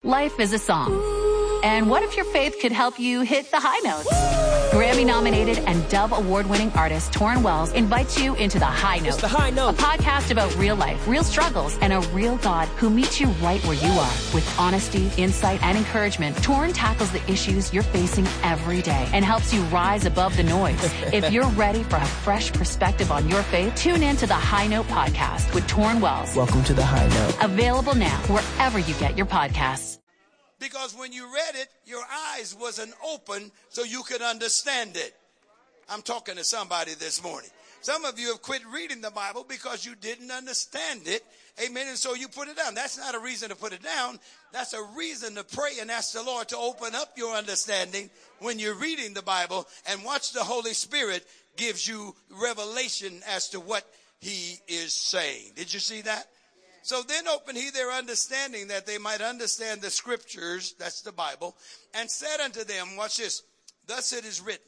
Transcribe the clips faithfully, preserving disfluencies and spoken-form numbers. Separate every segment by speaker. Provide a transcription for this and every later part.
Speaker 1: Life is a song. And what if your faith could help you hit the high notes? Grammy-nominated and Dove Award-winning artist Torrin Wells invites you into The High Note.
Speaker 2: It's The High Note.
Speaker 1: A podcast about real life, real struggles, and a real God who meets you right where you are. With honesty, insight, and encouragement, Torrin tackles the issues you're facing every day and helps you rise above the noise. If you're ready for a fresh perspective on your faith, tune in to The High Note podcast with Torrin Wells.
Speaker 2: Welcome to The High Note.
Speaker 1: Available now wherever you get your podcasts.
Speaker 3: Because when you read it, your eyes wasn't open so you could understand it. I'm talking to somebody this morning. Some of you have quit reading the Bible because you didn't understand it. Amen. And so you put it down. That's not a reason to put it down. That's a reason to pray and ask the Lord to open up your understanding when you're reading the Bible, and watch the Holy Spirit gives you revelation as to what he is saying. Did you see that? So then opened he their understanding, that they might understand the scriptures, that's the Bible, and said unto them, watch this, thus it is written,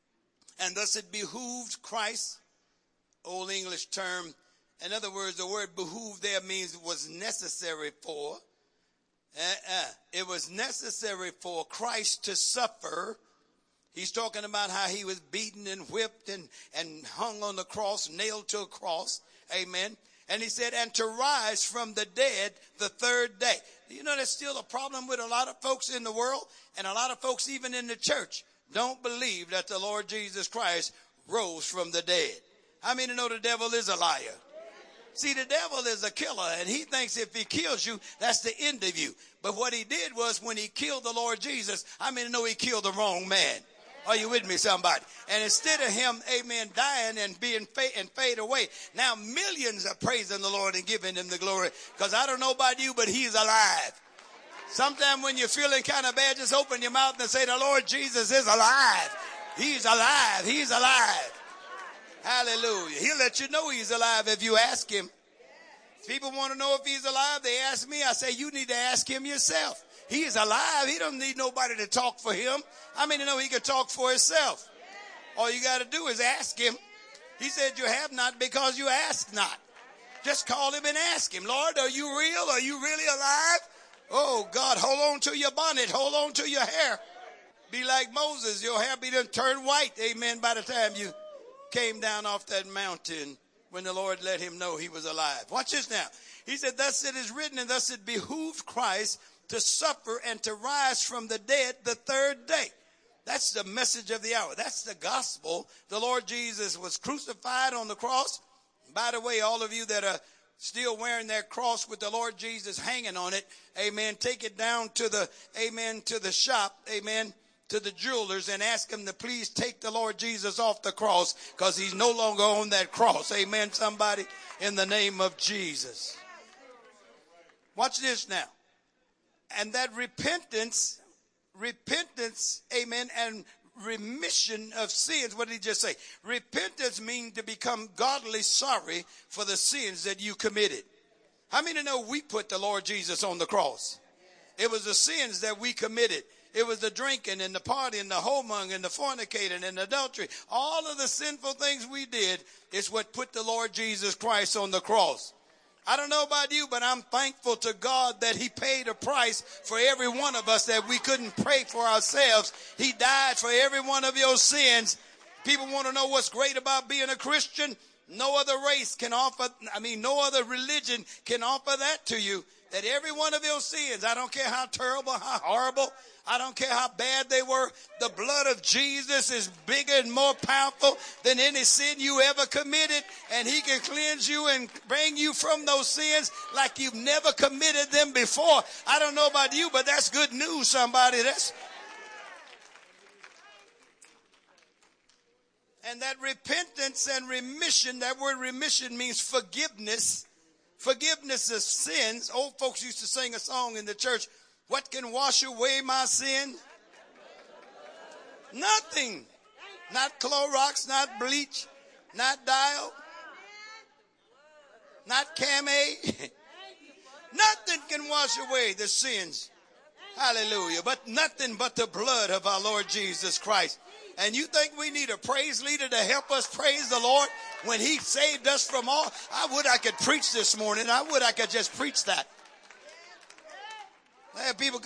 Speaker 3: and thus it behooved Christ, old English term. In other words, the word behoove there means was necessary for. Uh-uh. It was necessary for Christ to suffer. He's talking about how he was beaten and whipped and, and hung on the cross, nailed to a cross. Amen. And he said, and to rise from the dead the third day. You know, there's still a problem with a lot of folks in the world, and a lot of folks even in the church don't believe that the Lord Jesus Christ rose from the dead. How many know the devil is a liar? See, the devil is a killer, and he thinks if he kills you, that's the end of you. But what he did was, when he killed the Lord Jesus, how many know he killed the wrong man? Are you with me, somebody? And instead of him, amen, dying and being fade and fade away, now millions are praising the Lord and giving him the glory. Because I don't know about you, but he's alive. Sometime when you're feeling kind of bad, just open your mouth and say, the Lord Jesus is alive. He's alive. He's alive. Hallelujah. He'll let you know he's alive if you ask him. If people want to know if he's alive, they ask me. I say, you need to ask him yourself. He is alive. He don't need nobody to talk for him. I mean, you know, he can talk for himself. All you got to do is ask him. He said, you have not because you ask not. Just call him and ask him, Lord, are you real? Are you really alive? Oh, God, hold on to your bonnet. Hold on to your hair. Be like Moses. Your hair be done turned white. Amen. By the time you came down off that mountain when the Lord let him know he was alive. Watch this now. He said, thus it is written, and thus it behooved Christ to suffer and to rise from the dead the third day. That's the message of the hour. That's the gospel. The Lord Jesus was crucified on the cross. By the way, all of you that are still wearing that cross with the Lord Jesus hanging on it, amen, take it down to the, amen, to the shop, amen, to the jewelers, and ask them to please take the Lord Jesus off the cross, because he's no longer on that cross. Amen, somebody, in the name of Jesus. Watch this now. And that repentance, repentance, amen, and remission of sins. What did he just say? Repentance means to become godly sorry for the sins that you committed. How many know we put the Lord Jesus on the cross? It was the sins that we committed. It was the drinking and the partying, the whoremonger and the fornicating and the adultery. All of the sinful things we did is what put the Lord Jesus Christ on the cross. I don't know about you, but I'm thankful to God that he paid a price for every one of us that we couldn't pay for ourselves. He died for every one of your sins. People want to know what's great about being a Christian. No other race can offer, I mean, no other religion can offer that to you. That every one of your sins, I don't care how terrible, how horrible, I don't care how bad they were, the blood of Jesus is bigger and more powerful than any sin you ever committed. And he can cleanse you and bring you from those sins like you've never committed them before. I don't know about you, but that's good news, somebody. That's And that repentance and remission, that word remission means forgiveness. Forgiveness of sins. Old folks used to sing a song in the church. What can wash away my sin? Nothing. Not Clorox, not bleach, not Dial, not Cam-A. Nothing can wash away the sins. Hallelujah. But nothing but the blood of our Lord Jesus Christ. And you think we need a praise leader to help us praise the Lord when he saved us from all? I would I could preach this morning. I would I could just preach that. I have people